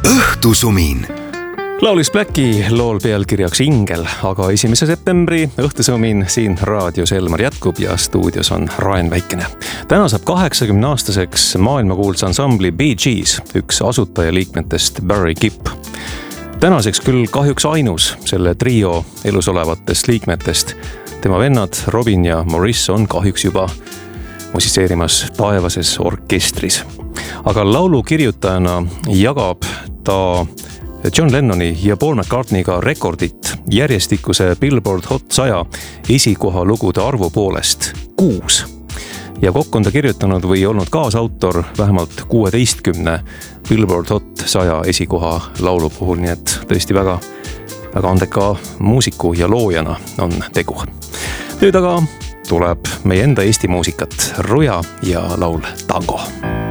õhtusumin. Laulis Blacki lool pealkirjaks Ingel, aga 1. septembri õhtusumin siin raadios Elmar jätkub ja stuudios on Raen Väikene. Täna saab 80-aastaseks maailmakuulsa ansambli Bee Gees, üks asutajaliikmetest Barry Gibb. Tänaseks küll kahjuks ainus selle trio elus olevatest liikmetest. Tema vennad Robin ja Maurice on kahjuks juba musiseerimas taevases orkestris. Aga laulu kirjutajana jagab ta John Lennoni ja Paul McCartneyga rekordit järjestikuse Billboard Hot 100 esikoha lugude arvu poolest 6. Ja kokku on ta kirjutanud või olnud kaasautor vähemalt 16 Billboard Hot 100 esikoha laulu puhul, nii et tõesti väga andeka muusiku ja loojana on tegu. Nüüd aga tuleb meie enda Eesti muusikat Ruja ja laul Tango.